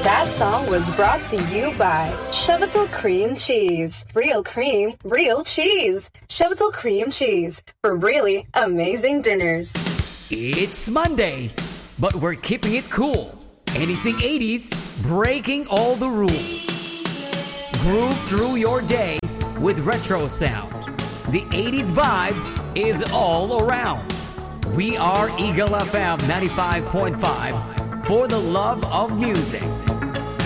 That song was brought to you by Chevital Cream Cheese. Real cream, real cheese. Chevital Cream Cheese for really amazing dinners. It's Monday, but we're keeping it cool. Anything 80s, breaking all the rules. Groove through your day with retro sound. The 80s vibe is all around. We are Eagle FM 95.5 for the love of music.